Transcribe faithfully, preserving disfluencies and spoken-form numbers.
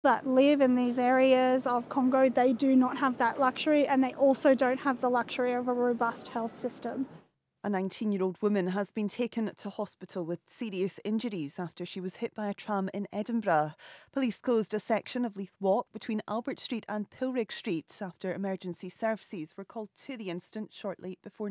that live in these areas of Congo, they do not have that luxury, and they also don't have the luxury of a robust health system. A nineteen-year-old woman has been taken to hospital with serious injuries after she was hit by a tram in Edinburgh. Police closed a section of Leith Walk between Albert Street and Pilrig Street after emergency services were called to the incident shortly before